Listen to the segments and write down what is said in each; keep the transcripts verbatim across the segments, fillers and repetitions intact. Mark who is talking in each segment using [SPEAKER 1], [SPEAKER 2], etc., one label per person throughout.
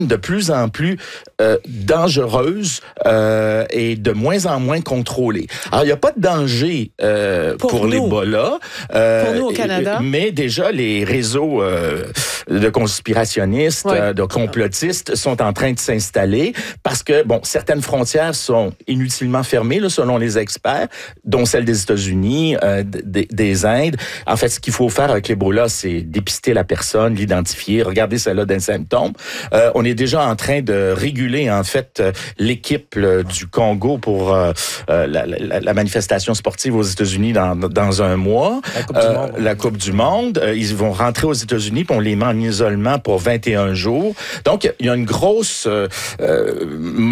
[SPEAKER 1] de plus en plus euh, dangereuse euh, et de moins en moins contrôlée. Alors, il n'y a pas de danger euh, pour, pour l'Ebola.
[SPEAKER 2] Euh, pour nous au Canada.
[SPEAKER 1] Mais déjà, les réseaux euh, de conspirationnistes,
[SPEAKER 2] oui.
[SPEAKER 1] euh, de complotistes sont en train de s'installer parce que, bon, certaines frontières sont inutilement fermées, là, selon les experts, dont celle des États-Unis, euh, des, des Indes. En fait, ce qu'il faut faire avec l'Ebola, c'est dépister la personne, l'identifier, regarder si elle a des symptômes. Euh, on est déjà en train de réguler, en fait, euh, l'équipe là, du Congo pour euh, euh, la, la, la manifestation sportive aux États-Unis dans, dans un mois.
[SPEAKER 3] La Coupe euh, du Monde.
[SPEAKER 1] La Coupe du Monde. Euh, ils vont rentrer aux États-Unis, puis on les met en isolement pour vingt et un jours. Donc, il y a une grosse euh, euh,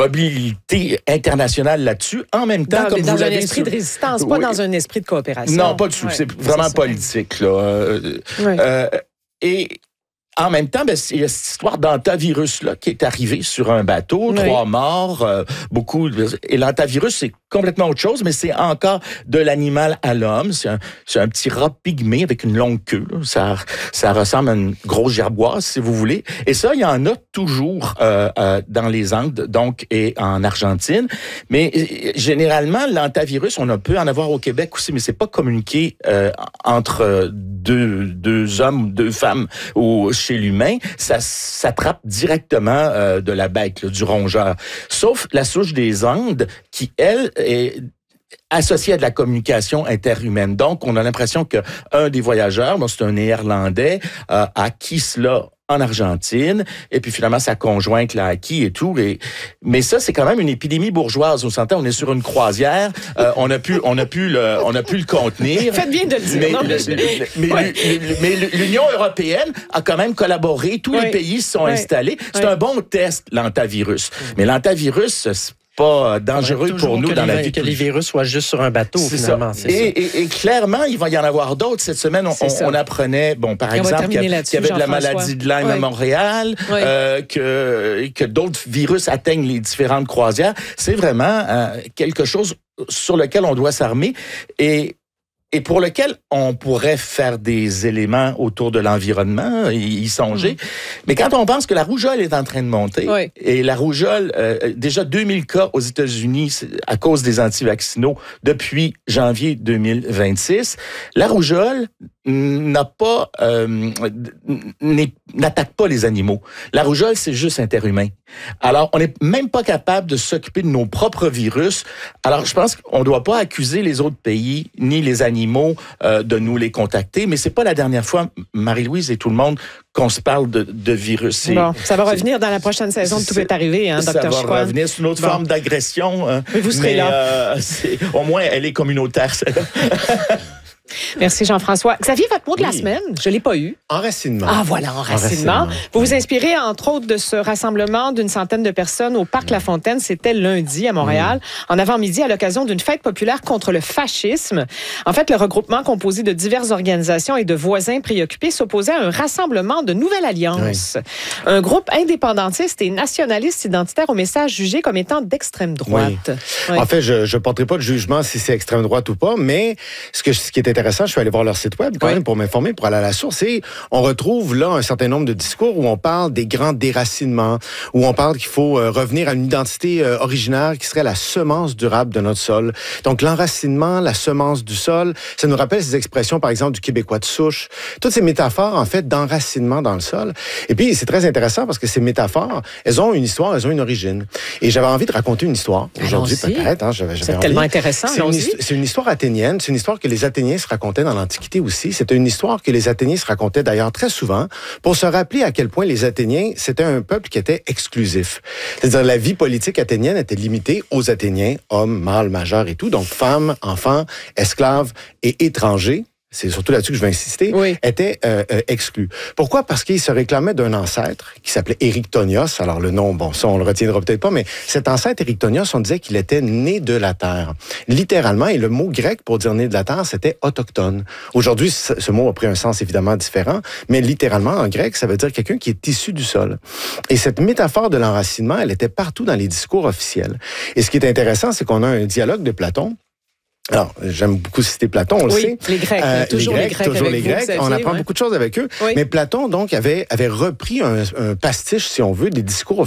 [SPEAKER 1] mobilité internationale là-dessus. En même temps,
[SPEAKER 2] dans,
[SPEAKER 1] comme
[SPEAKER 2] dans
[SPEAKER 1] vous
[SPEAKER 2] un
[SPEAKER 1] l'avez
[SPEAKER 2] esprit de résistance,
[SPEAKER 1] oui.
[SPEAKER 2] pas dans un esprit de coopération.
[SPEAKER 1] Non, pas du tout.
[SPEAKER 2] Ouais.
[SPEAKER 1] C'est vraiment
[SPEAKER 2] c'est
[SPEAKER 1] politique, là. Euh,
[SPEAKER 2] oui.
[SPEAKER 1] euh, et en même temps, ben, il y a cette histoire d'antavirus-là qui est arrivé sur un bateau, oui. trois morts, euh, beaucoup. Et l'antavirus, c'est complètement autre chose, mais c'est encore de l'animal à l'homme. C'est un, c'est un petit rat pygmée avec une longue queue. Là. Ça, ça ressemble à une grosse gerboise, si vous voulez. Et ça, il y en a toujours euh, euh, dans les Andes, donc, et en Argentine. Mais euh, généralement, l'antavirus, on peut en avoir au Québec aussi, mais c'est pas communiqué euh, entre deux, deux hommes, deux femmes ou chez l'humain. Ça s'attrape directement euh, de la bête, là, du rongeur. Sauf la souche des Andes, qui, elle, est associée à de la communication interhumaine. Donc, on a l'impression qu'un des voyageurs, bon, c'est un Néerlandais, euh, a acquis cela en Argentine, et puis finalement, sa conjointe l'a acquis et tout. Et, mais ça, c'est quand même une épidémie bourgeoise. Vous sentez, on est sur une croisière, euh, on a pu, on a pu le, on a pu le contenir.
[SPEAKER 2] Faites bien de le dire.
[SPEAKER 1] Mais,
[SPEAKER 2] non, mais,
[SPEAKER 1] le, le, mais, ouais. le, mais l'Union européenne a quand même collaboré. Tous ouais. les pays se sont ouais. installés. C'est ouais. un bon test, l'antavirus. Ouais. Mais l'antavirus, c'est pas dangereux pour nous dans
[SPEAKER 3] les,
[SPEAKER 1] la vie.
[SPEAKER 3] Que les virus soient juste sur un bateau,
[SPEAKER 1] c'est
[SPEAKER 3] finalement.
[SPEAKER 1] Ça. C'est et, ça. Et, et clairement, il va y en avoir d'autres. Cette semaine, on, on, on apprenait, bon, par et exemple, qu'il y, qu'il y avait de la maladie de Lyme ouais. à Montréal, ouais. euh, que, que d'autres virus atteignent les différentes croisières. C'est vraiment euh, quelque chose sur lequel on doit s'armer. Et Et pour lequel on pourrait faire des éléments autour de l'environnement, y songer. Mmh. Mais quand on pense que la rougeole est en train de monter, oui. et la rougeole, euh, déjà deux mille cas aux États-Unis à cause des antivaccinaux depuis janvier deux mille vingt-six, la rougeole n'a pas, euh, n'attaque pas les animaux. La rougeole, c'est juste interhumain. Alors, on n'est même pas capable de s'occuper de nos propres virus. Alors, je pense qu'on ne doit pas accuser les autres pays, ni les animaux, euh, de nous les contacter. Mais c'est pas la dernière fois, Marie-Louise et tout le monde, qu'on se parle de, de virus.
[SPEAKER 2] Bon, ça va revenir dans la prochaine saison de Tout peut arriver, hein, docteur
[SPEAKER 1] Ça va
[SPEAKER 2] Chicoine.
[SPEAKER 1] revenir sur une autre bon. forme d'agression. Hein,
[SPEAKER 2] mais vous serez
[SPEAKER 1] mais,
[SPEAKER 2] là.
[SPEAKER 1] Euh, au moins, elle est communautaire, celle-là.
[SPEAKER 2] Merci Jean-François. Xavier, votre mot de oui. la semaine, je ne l'ai pas eu.
[SPEAKER 4] Enracinement.
[SPEAKER 2] Ah voilà, enracinement. enracinement. Vous vous inspirez entre autres de ce rassemblement d'une centaine de personnes au Parc mmh. La Fontaine, c'était lundi à Montréal, mmh. en avant-midi à l'occasion d'une fête populaire contre le fascisme. En fait, le regroupement composé de diverses organisations et de voisins préoccupés s'opposait à un rassemblement de Nouvelle Alliance. Oui. Un groupe indépendantiste et nationaliste identitaire au message jugé comme étant d'extrême droite.
[SPEAKER 4] Oui. Oui. En fait, je ne porterai pas de jugement si c'est extrême droite ou pas, mais ce, que, ce qui est intéressant, je suis allé voir leur site web quand oui. même pour m'informer, pour aller à la source. Et on retrouve là un certain nombre de discours où on parle des grands déracinements, où on parle qu'il faut euh, revenir à une identité euh, originaire qui serait la semence durable de notre sol. Donc l'enracinement, la semence du sol, ça nous rappelle ces expressions, par exemple, du Québécois de souche. Toutes ces métaphores, en fait, d'enracinement dans le sol. Et puis, c'est très intéressant parce que ces métaphores, elles ont une histoire, elles ont une origine. Et j'avais envie de raconter une histoire aujourd'hui, peut-être. Hein, j'avais, j'avais
[SPEAKER 2] c'est
[SPEAKER 4] envie.
[SPEAKER 2] tellement intéressant.
[SPEAKER 4] C'est une, c'est une histoire athénienne. C'est une histoire que les Athéniens se racontaient dans l'Antiquité aussi. C'était une histoire que les Athéniens se racontaient d'ailleurs très souvent pour se rappeler à quel point les Athéniens, c'était un peuple qui était exclusif. C'est-à-dire la vie politique athénienne était limitée aux Athéniens, hommes, mâles, majeurs et tout, donc femmes, enfants, esclaves et étrangers. C'est surtout là-dessus que je vais insister,
[SPEAKER 2] oui.
[SPEAKER 4] était euh, euh, exclu. Pourquoi? Parce qu'il se réclamait d'un ancêtre qui s'appelait Éryctonios. Alors le nom, bon, ça on le retiendra peut-être pas, mais cet ancêtre Éryctonios, on disait qu'il était né de la terre. Littéralement, et le mot grec pour dire né de la terre, c'était autochtone. Aujourd'hui, ce, ce mot a pris un sens évidemment différent, mais littéralement, en grec, ça veut dire quelqu'un qui est issu du sol. Et cette métaphore de l'enracinement, elle était partout dans les discours officiels. Et ce qui est intéressant, c'est qu'on a un dialogue de Platon. Alors, j'aime beaucoup citer Platon, on
[SPEAKER 2] oui,
[SPEAKER 4] le sait.
[SPEAKER 2] Les Grecs, euh, toujours les Grecs, les Grecs
[SPEAKER 4] toujours les
[SPEAKER 2] vous,
[SPEAKER 4] Grecs.
[SPEAKER 2] Xavier,
[SPEAKER 4] on apprend
[SPEAKER 2] ouais.
[SPEAKER 4] beaucoup de choses avec eux. Oui. Mais Platon, donc, avait, avait repris un, un pastiche, si on veut, des discours